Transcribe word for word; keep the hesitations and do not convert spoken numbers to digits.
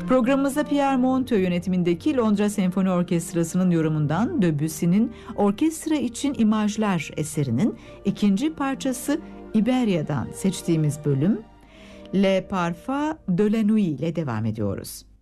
Programımızda Pierre Monteux yönetimindeki Londra Senfoni Orkestrası'nın yorumundan Debussy'nin Orkestra için İmajlar eserinin ikinci parçası İberya'dan seçtiğimiz bölüm Le Parfum de la Nuit ile devam ediyoruz.